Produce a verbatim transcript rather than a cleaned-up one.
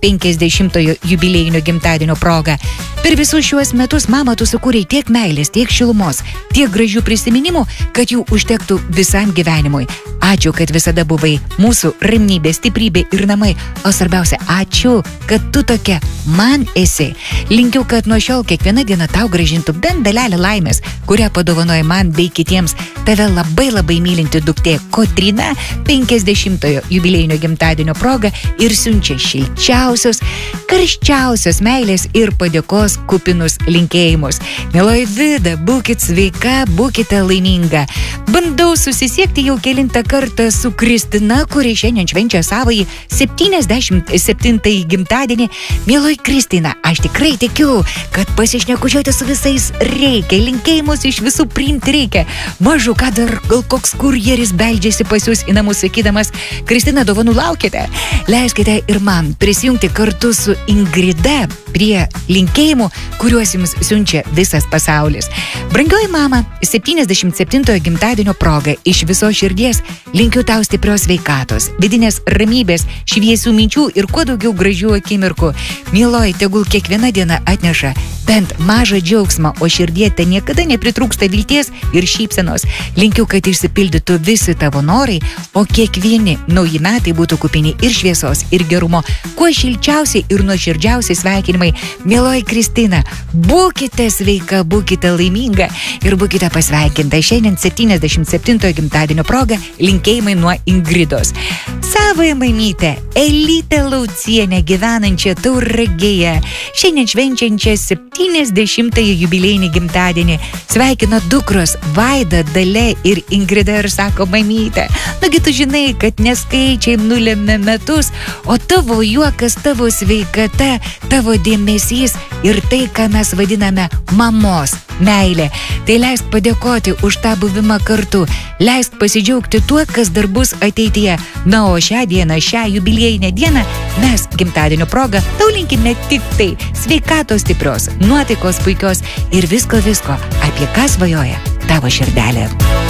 penkiasdešimtojo jubiliejinio gimtadienio proga. Per visus šiuos metus, mama, tu sukūrei tiek meilės, tiek šilumos, tiek gražių prisiminimų, kad jų užtektų visam gyvenimui. Ačiū, kad visada buvai mūsų ramybė, stiprybė ir namai. O svarbiausia, ačiū, kad tu tokia man esi. Linkiu, kad nuo šiol kiekviena diena tau gražintų bent dalelę laimės, kurią padovanoja man bei kitiems tave labai labai mylinti duktė Kotryna penkiasdešimtojo jubiliejinio gimtadienio proga ir siunčia šilčiausios, karščiausios meilės ir padėkos kupinus linkėjimus. Mieloji Vida, būkit sveika, būkite laiminga. Bandau susisiekti jau kelintą kartą su Kristina, kuri šiandien švenčia savąjį septyniasdešimt septintąjį gimtadienį. Mieloji Kristina, aš tikrai tikiu, kad pasišnekučiuoti su visais reikia, linkėjimus iš visų priimti reikia. Mažu, ką dar gal koks kurjeris beldžiasi pas jūs į namus sakydamas, Kristina, dovanų laukite. Leiskite ir man prisijungti kartu su Ingrida prie linkėjimų, kuriuos jums siunčia visas pasaulis. Brangioji mama, septyniasdešimt septintojo gimtadienio proga iš visos širdies linkiu tau stiprios sveikatos, vidinės ramybės, šviesių minčių ir kuo daugiau gražių akimirkų. Mieloji, tegul kiekviena diena atneša bent mažą džiaugsmą, o širdie te niekada nepritrūksta vilties ir šypsenos. Linkiu, kad išsipildytų visi tavo norai, o kiekvieni nauji metai būtų kupini ir šviesos, ir gerumo. Kuo šilčiausiai ir nuoširdžiausiai sveikinimai. Mieloji Kristina, būkite sveika, būkite laiminga ir būkite pasveikinta. Šiandien septyniasdešimt septintojo gimtadienio proga linkėjimai nuo Ingridos. Savąją mamytę, Elytę Laucienę, gyvenančią Tauragėje, šiandien švenčiančią septyniasdešimtąjį jubiliejinį gimtadienį, sveikina dukros Vaida, Dalia ir Ingrida ir sako, mamytė, nugi tu žinai, kad neskaičiai nulemia metus, o tavo juokas, tavo sveikata, tavo dėmesys ir tai, ką mes vadiname mamos meilė. Tai leisk padėkoti už tą buvimą kartu, leisk pasidžiaugti tuo, kas dar bus ateityje. Na, o šią dieną, šią jubiliejinę dieną mes gimtadienio proga tau linkime tik tai sveikatos stiprios, nuotaikos puikios ir visko visko, apie ką svajoja tavo širdelė.